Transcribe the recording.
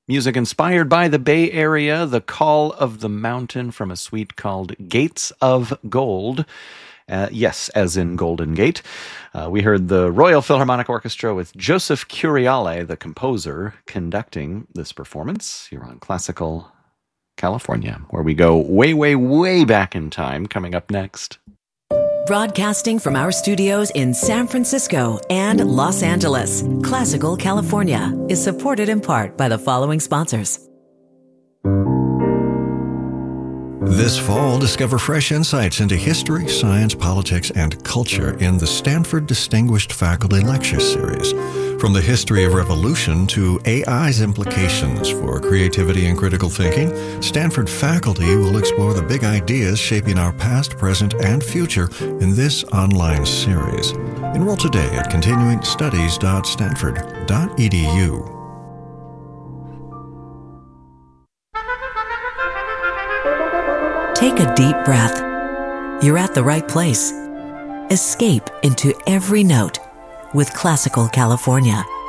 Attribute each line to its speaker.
Speaker 1: Music inspired by the Bay Area, The Call of the Mountain from a suite called Gates of Gold. Yes, as in Golden Gate. We heard the Royal Philharmonic Orchestra with Joseph Curiale, the composer, conducting this performance here on Classical California, where we go way, way, way back in time. Coming up next.
Speaker 2: Broadcasting from our studios in San Francisco and Los Angeles, Classical California is supported in part by the following sponsors.
Speaker 3: This fall, discover fresh insights into history, science, politics, and culture in the Stanford Distinguished Faculty Lecture Series. From the history of revolution to AI's implications for creativity and critical thinking, Stanford faculty will explore the big ideas shaping our past, present, and future in this online series. Enroll today at continuingstudies.stanford.edu.
Speaker 2: Take a deep breath. You're at the right place. Escape into every note with Classical California.